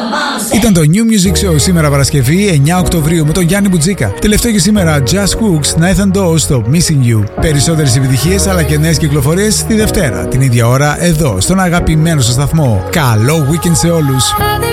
Ήταν το New Music Show σήμερα Παρασκευή 9 Οκτωβρίου με τον Γιάννη Μπουτζίκα. Τελευταίο και σήμερα Just Cooks, Nathan Doe στο Missing You. Περισσότερες επιτυχίες αλλά και νέες κυκλοφορίες τη Δευτέρα την ίδια ώρα εδώ στον αγαπημένο σας σταθμό. Καλό weekend σε όλους.